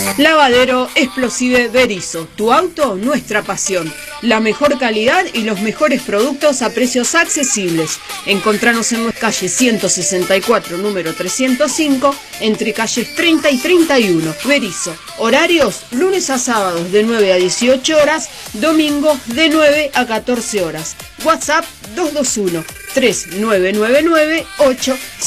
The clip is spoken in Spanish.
Lavadero Explosive Berisso, tu auto, nuestra pasión. La mejor calidad y los mejores productos a precios accesibles. Encontranos en nuestra calle 164, número 305, entre calles 30 y 31. Berisso. Horarios, lunes a sábados de 9 a 18 horas, domingos de 9 a 14 horas. WhatsApp 221 3999 8